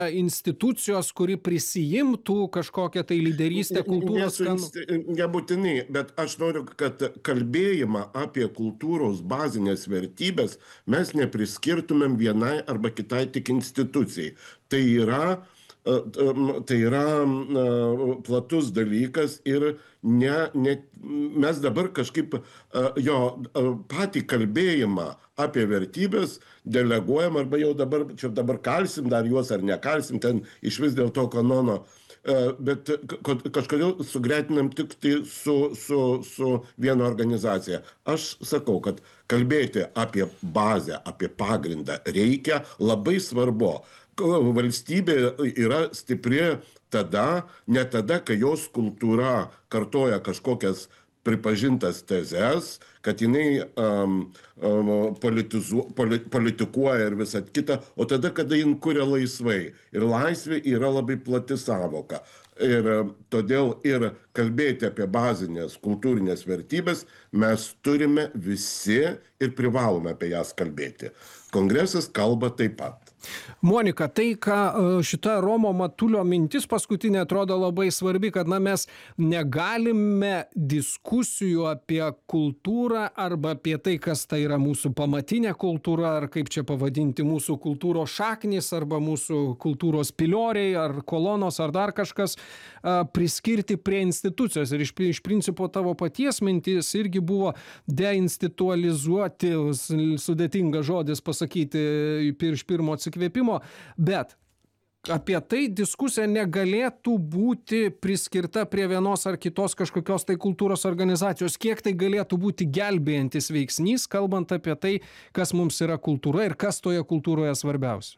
institucijos, kuri prisijimtų kažkokią tai lyderystę kultūros Nebūtinai, bet aš noriu, kad kalbėjimą apie kultūros bazinės vertybės mes nepriskirtumėm vienai arba kitai tik institucijai. Tai yra platus dalykas ir mes dabar kažkaip patį kalbėjimą apie vertybės deleguojam arba jau dabar kalsim dar juos ar nekalsim ten išvis dėl to kanono, bet kažkodėl sugretinam tik tai su viena organizacija. Aš sakau, kad kalbėti apie bazę, apie pagrindą reikia, labai svarbu. Valstybė yra stipri ne tada, kai jos kultūra kartoja kažkokias pripažintas tezes, kad jinai politikuoja ir visą kitą, o tada, kada jin kuria laisvai. Ir laisvė yra labai plati sąvoka. Ir todėl ir kalbėti apie bazinės kultūrinės vertybės mes turime visi ir privalome apie jas kalbėti. Kongresas kalba taip pat. Monika, tai, ką šita Romo Matulio mintis paskutinė atrodo labai svarbi, kad mes negalime diskusijų apie kultūrą arba apie tai, kas tai yra mūsų pamatinė kultūra, ar kaip čia pavadinti mūsų kultūros šaknis, arba mūsų kultūros pilioriai, ar kolonos, ar dar kažkas, priskirti prie institucijos. Ir iš principo tavo paties mintis irgi buvo deinstitualizuoti, sudėtingas žodis pasakyti iš pirmo atsikvėpimo, bet apie tai diskusija negalėtų būti priskirta prie vienos ar kitos kažkokios tai kultūros organizacijos. Kiek tai galėtų būti gelbėjantis veiksnys, kalbant apie tai, kas mums yra kultūra ir kas toje kultūroje svarbiausia?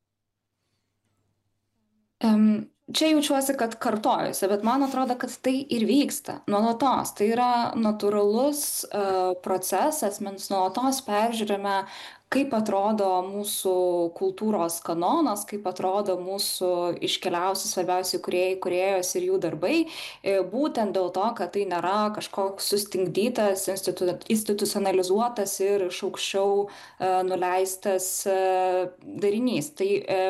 Čia jaučiuosi, kad kartojuosi, bet man atrodo, kad tai ir vyksta nuolatos. Tai yra natūralus procesas, mes nuolatos peržiūrime, kaip atrodo mūsų kultūros kanonas, kaip atrodo mūsų iškeliausi svarbiausi kūrėjos ir jų darbai, būtent dėl to, kad tai nėra kažkoks sustingdytas, institucionalizuotas ir iš aukščiau nuleistas darinys. Tai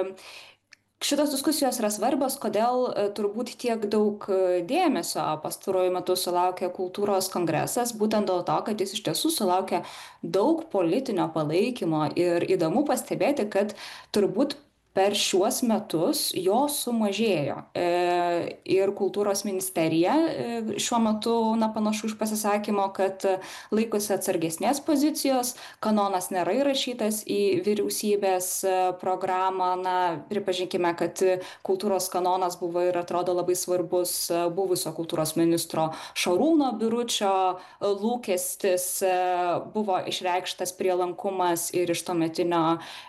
šitos diskusijos yra svarbios, kodėl turbūt tiek daug dėmesio pastaruoju metu sulaukia kultūros kongresas, būtent dėl to, kad jis iš tiesų sulaukia daug politinio palaikymo ir įdomu pastebėti, kad turbūt per šiuos metus jo sumažėjo. Ir kultūros ministerija šiuo metu panašu iš pasisakymo, kad laikosi atsargesnės pozicijos, kanonas nėra įrašytas į vyriausybės programą. Pripažinkime, kad kultūros kanonas buvo ir atrodo labai svarbus buvusio kultūros ministro Šarūno Biručio lūkestis, buvo išreikštas prielankumas ir iš tuometinio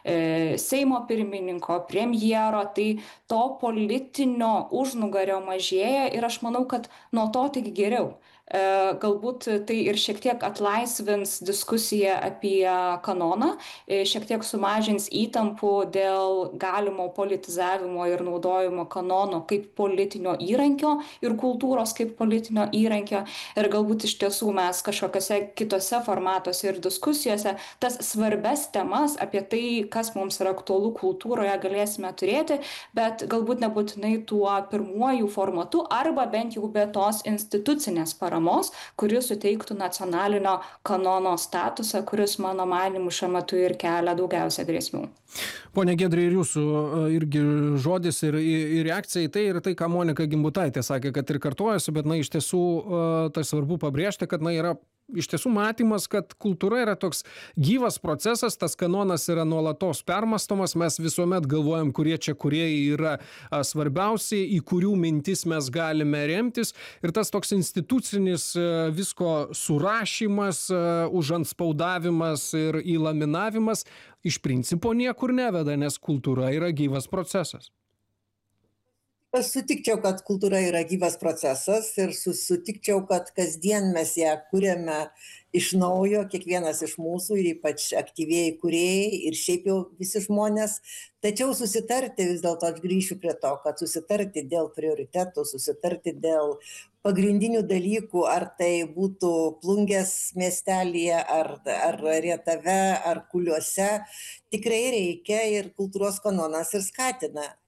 Seimo pirmininko, premjero, tai to politinio užnugario mažėja ir aš manau, kad nuo to tik geriau. Galbūt tai ir šiek tiek atlaisvins diskusiją apie kanoną, šiek tiek sumažins įtampų dėl galimo politizavimo ir naudojimo kanono kaip politinio įrankio ir kultūros kaip politinio įrankio. Ir galbūt iš tiesų mes kažkokiose kitose formatuose ir diskusijose tas svarbes temas apie tai, kas mums yra aktualu kultūroje, galėsime turėti, bet galbūt nebūtinai tuo pirmuoju formatu arba bent jau be tos institucinės paramos, kuris suteiktų nacionalinio kanono statusą, kuris mano manymu šiuo metu ir kelia daugiausia grėsmių. Pone Giedre, ir jūsų irgi žodis ir reakcija į tai, ir tai, ką Monika Gimbutaitė sakė, kad ir kartojasi, bet iš tiesų tai svarbu pabrėžti, kad yra iš tiesų matymas, kad kultūra yra toks gyvas procesas, tas kanonas yra nuolatos permastomas, mes visuomet galvojam, kurie čia kūrėjai yra svarbiausiai, į kurių mintis mes galime remtis, ir tas toks institucinis visko surašymas, užantspaudavimas ir įlaminavimas iš principo niekur neveda, nes kultūra yra gyvas procesas. Aš sutikčiau, kad kultūra yra gyvas procesas ir sutikčiau, kad kasdien mes ją kuriame iš naujo, kiekvienas iš mūsų ir ypač aktyvieji kūrėjai ir šiaip jau visi žmonės. Tačiau susitarti, vis dėlto aš grįšiu prie to, kad susitarti dėl prioritetų, susitarti dėl pagrindinių dalykų, ar tai būtų Plungės miestelyje, ar Rietave, ar Kuliuose, tikrai reikia ir kultūros kanonas ir skatina.